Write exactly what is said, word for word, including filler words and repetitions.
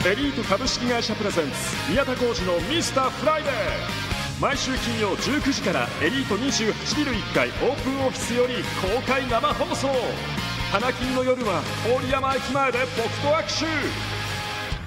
エリート株式会社プレゼンツ宮田浩次のミスターフライデー。毎週金曜じゅうくじからエリートにじゅうはちビルいっかいオープンオフィスより公開生放送。花金の夜は郡山駅前で僕と握手。